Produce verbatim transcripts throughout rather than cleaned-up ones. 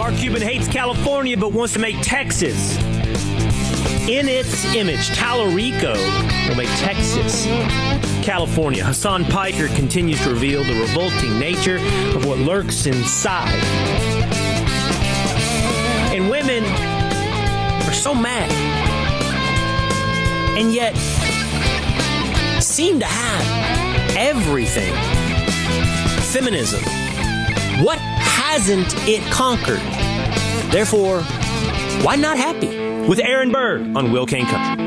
Mark Cuban hates California but wants to make Texas in its image. Tallarico will make Texas California. Hassan Piker continues to reveal the revolting nature of what lurks inside. And women are so mad, and yet seem to have everything. Feminism. What hasn't it conquered? Therefore, why not happy? With Aaron Berg on Will Kane Country.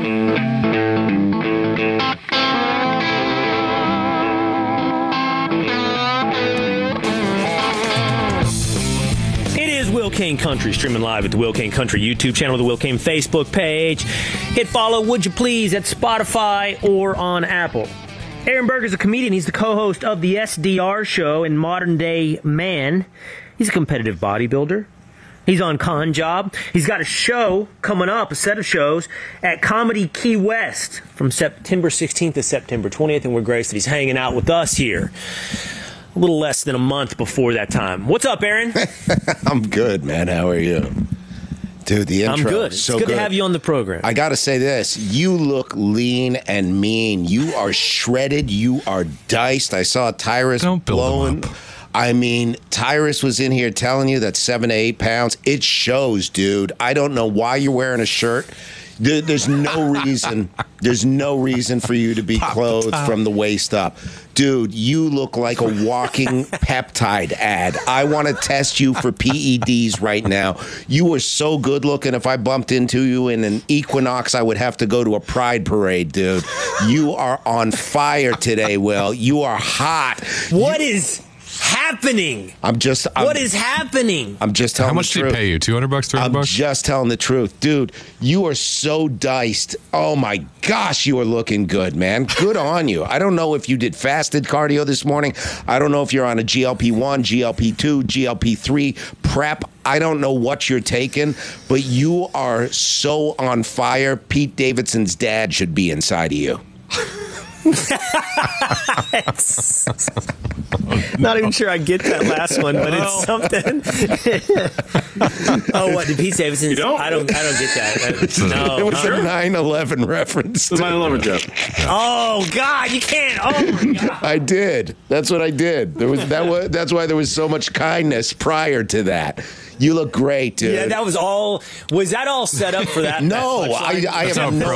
It is Will Kane Country, streaming live at the Will Kane Country YouTube channel, the Will Kane Facebook page. Hit follow, would you please, at Spotify or on Apple. Aaron Berg is a comedian. He's the co-host of the S D R show and Modern Day Man. He's a competitive bodybuilder. He's on Con Job. He's got a show coming up, a set of shows, at Comedy Key West from September sixteenth to September twentieth, and we're graced that he's hanging out with us here a little less than a month before that time. What's up, Aaron? I'm good, man. How are you? Dude, the intro. I'm good. It's so good, good to have you on the program. I got to say this. You look lean and mean. You are shredded. You are diced. I saw Tyrus Don't build blowing. him up. I mean, Tyrus was in here telling you that seven to eight pounds. It shows, dude. I don't know why you're wearing a shirt. There, there's no reason. There's no reason for you to be Pop clothed top. from the waist up. Dude, you look like a walking peptide ad. I want to test you for P E Ds right now. You are so good looking. If I bumped into you in an Equinox, I would have to go to a pride parade, dude. You are on fire today, Will. You are hot. What is happening? I'm just. I'm, What is happening? I'm just telling How much the did truth. he pay you? two hundred bucks, three hundred I'm bucks? just telling the truth. Dude, you are so diced. Oh, my gosh, you are looking good, man. Good on you. I don't know if you did fasted cardio this morning. I don't know if you're on a G L P one, G L P two, G L P three prep. I don't know what you're taking, but you are so on fire. Pete Davidson's dad should be inside of you. Not even sure I get that last one, but it's something. Oh, what did Pete Davidson? You don't? I don't. I don't get that. No. It was huh? a nine eleven reference. It's my lover joke. Oh God, you can't. Oh my God. I did. That's what I did. There was that was that's why there was so much kindness prior to that. You look great, dude. Yeah, that was all. Was that all set up for that? No, that I, punchline? I That's have how no